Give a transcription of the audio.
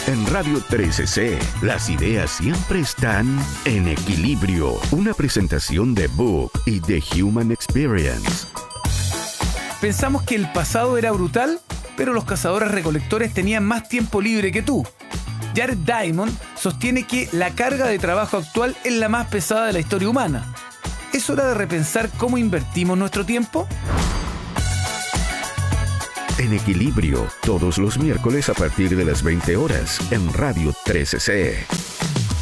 En Radio 13C, las ideas siempre están en equilibrio. Una presentación de Book y The Human Experience. Pensamos que el pasado era brutal, pero los cazadores-recolectores tenían más tiempo libre que tú. Jared Diamond sostiene que la carga de trabajo actual es la más pesada de la historia humana. ¿Es hora de repensar cómo invertimos nuestro tiempo? En equilibrio, todos los miércoles a partir de las 20 horas, en Radio 13C.